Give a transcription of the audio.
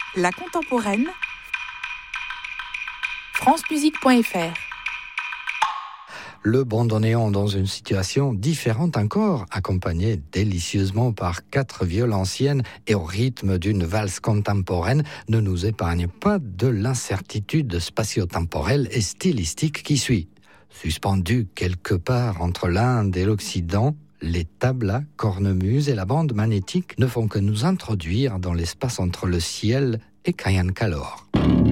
La contemporaine, francemusique.fr. Le bandoneon dans une situation différente encore, accompagné délicieusement par 4 violes anciennes et au rythme d'une valse contemporaine, ne nous épargne pas de l'incertitude spatio-temporelle et stylistique qui suit. Suspendu quelque part entre l'Inde et l'Occident, les tablas, cornemuses et la bande magnétique ne font que nous introduire dans l'espace entre le ciel et Kayan Kalor.